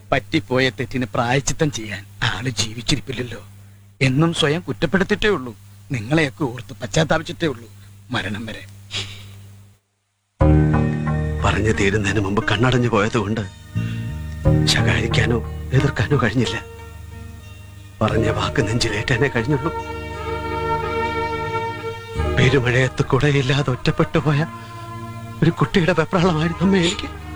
പറ്റിപ്പോയ തെറ്റിന് പ്രായച്ചിത്തം ചെയ്യാൻ ആള് ജീവിച്ചിരിപ്പില്ലല്ലോ. എന്നും സ്വയം കുറ്റപ്പെടുത്തിട്ടേ ഉള്ളൂ. നിങ്ങളെയൊക്കെ ഓർത്ത് പശ്ചാത്താപിച്ചിട്ടേ ഉള്ളൂ മരണം വരെ. പറഞ്ഞു തീരുന്നതിന് മുമ്പ് കണ്ണടഞ്ഞു പോയതുകൊണ്ട് ശകാരിക്കാനോ എതിർക്കാനോ കഴിഞ്ഞില്ല. പറഞ്ഞ വാക്ക് നെഞ്ചിലേറ്റാനേ കഴിഞ്ഞുള്ളൂ. പെരുമഴയത്ത് കുടയില്ലാതെ ഒറ്റപ്പെട്ടു പോയ ഒരു കുട്ടിയുടെ വെപ്രാളമായിരുന്നു അമ്മ എനിക്ക്.